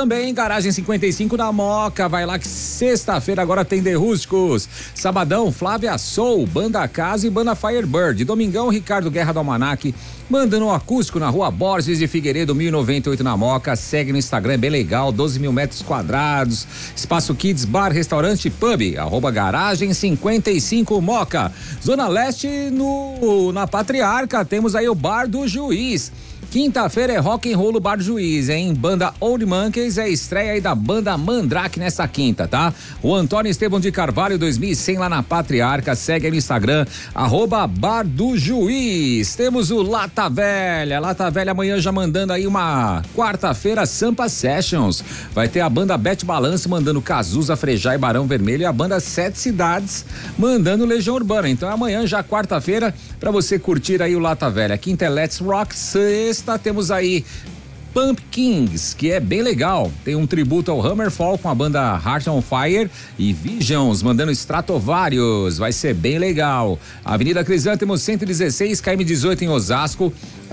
também, Garagem 55 na Moca, vai lá que sexta-feira agora tem The Rústicos, sabadão, Flávia Soul, Banda Casa e Banda Firebird, domingão, Ricardo Guerra do Almanac, mandando um acústico na Rua Borges de Figueiredo, 1098 na Moca, segue no Instagram, bem legal, 12 mil metros quadrados, espaço kids, bar, restaurante, pub, @garagem 55 Moca. Zona Leste na Patriarca, temos aí o Bar do Juiz. Quinta-feira é Rock and Roll no Bar do Juiz, hein? Banda Old Monkeys é a estreia aí da banda Mandrake nessa quinta, tá? O Antônio Estevão de Carvalho 2100 lá na Patriarca, segue aí no Instagram, @Bar do Juiz. Temos o Lata Velha amanhã já mandando aí uma quarta-feira Sampa Sessions. Vai ter a banda Bet Balanço mandando Cazuza, Frejá e Barão Vermelho e a banda Sete Cidades mandando Legião Urbana. Então amanhã já quarta-feira pra você curtir aí o Lata Velha. Quinta é Let's Rock, sexta temos aí Pumpkins, que é bem legal. Tem um tributo ao Hammerfall com a banda Heart on Fire e Visions mandando Stratovarius. Vai ser bem legal. Avenida Crisântemo 116, KM 18 em Osasco.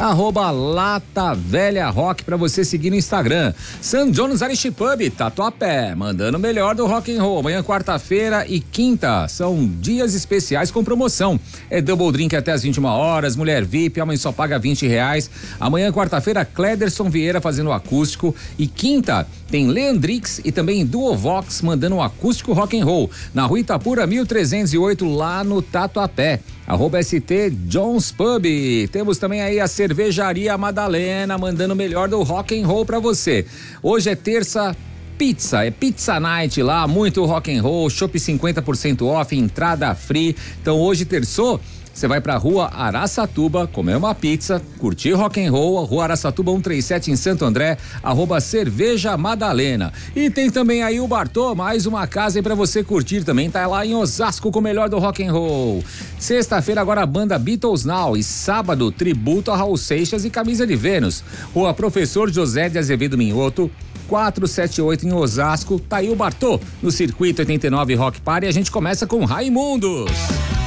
@Lata Velha Rock pra você seguir no Instagram. St. John's Irish Pub, Tatuapé, mandando o melhor do rock and roll. Amanhã, quarta-feira e quinta, são dias especiais com promoção. É double drink até as 21 horas, mulher VIP, homem só paga R$20. Amanhã, quarta-feira, Clederson Vieira fazendo acústico e quinta tem Leandrix e também Duovox mandando um acústico rock and roll na Rua Itapura 1308 lá no Tatuapé. @ST Jones Pub. Temos também aí a Cervejaria Madalena mandando o melhor do rock and roll pra você. Hoje é terça. É Pizza Night lá, muito rock and roll, chopp 50% off, entrada free. Então hoje terçou, você vai pra Rua Araçatuba, comer uma pizza, curtir rock and roll, Rua Araçatuba 137 em Santo André, @Cerveja Madalena. E tem também aí o Bartô, mais uma casa aí pra você curtir também, tá lá em Osasco com o melhor do rock and roll. Sexta-feira agora a banda Beatles Now e sábado tributo a Raul Seixas e Camisa de Vênus. Rua Professor José de Azevedo Minhoto, 478 em Osasco, tá aí o Bartô no Circuito 89 Rock Party e a gente começa com Raimundos.